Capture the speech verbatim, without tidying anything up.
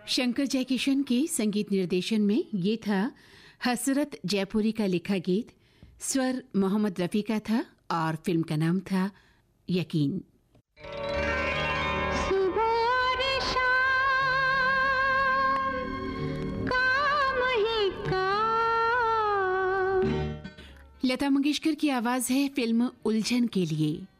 शंकर जयकिशन के संगीत निर्देशन में ये था हसरत जयपुरी का लिखा गीत। स्वर मोहम्मद रफ़ी का था और फिल्म का नाम था यकीन। लता मंगेशकर की आवाज है फिल्म उलझन के लिए।